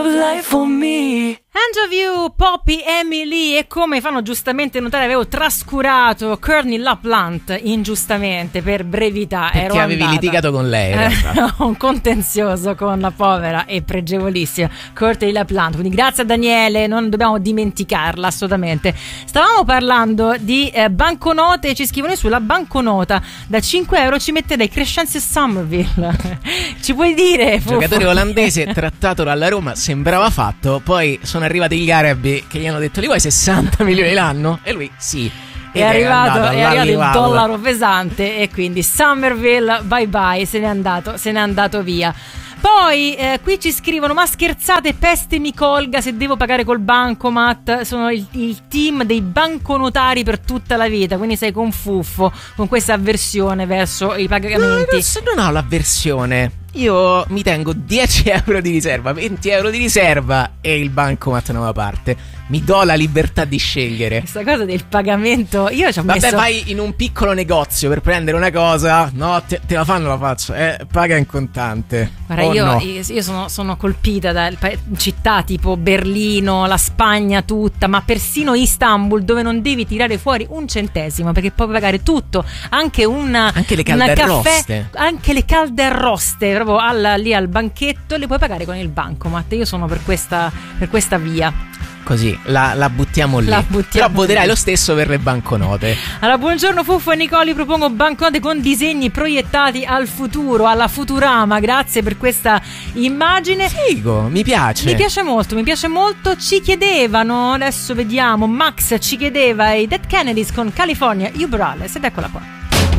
Life for me. Hand of You, Poppy, Emily, e come fanno giustamente notare avevo trascurato Courtney LaPlante ingiustamente per brevità. Perché avevi litigato con lei, un contenzioso con la povera e pregevolissima Courtney LaPlante, quindi grazie a Daniele, non dobbiamo dimenticarla assolutamente. Stavamo parlando di banconote, ci scrivono sulla banconota da 5 euro ci metterei Crescenzi Somerville. Ci puoi dire? Giocatore olandese trattato dalla Roma, sembrava fatto, poi sono arrivati gli arabi che gli hanno detto: li vuoi 60 milioni l'anno? E lui sì. È arrivato il dollaro pesante e quindi Somerville bye bye, se n'è andato via. Poi qui ci scrivono: ma scherzate, peste mi colga se devo pagare col bancomat. Sono il team dei banconotari per tutta la vita, quindi sei confuffo con questa avversione verso i pagamenti. Non ho l'avversione. Io mi tengo 10 euro di riserva, 20 euro di riserva e il bancomat da una parte. Mi do la libertà di scegliere. Questa cosa del pagamento, io ci ho messo... Vabbè, vai in un piccolo negozio per prendere una cosa, no, te la fanno, la faccio, paga in contante. Guarda, io sono colpita da città tipo Berlino, la Spagna tutta, ma persino Istanbul, dove non devi tirare fuori un centesimo perché puoi pagare tutto, anche le calde arroste. Anche le calde arroste, proprio lì al banchetto le puoi pagare con il bancomat. Io sono per questa via. Così la buttiamo lì. Però voterai lo stesso per le banconote. Allora, buongiorno Fuffo e Nicoli, propongo banconote con disegni proiettati al futuro, alla Futurama. Grazie per questa immagine. Figo, mi piace. Mi piace molto. Ci chiedevano, adesso vediamo, Max ci chiedeva i Dead Kennedys con California Uberales, ed eccola qua.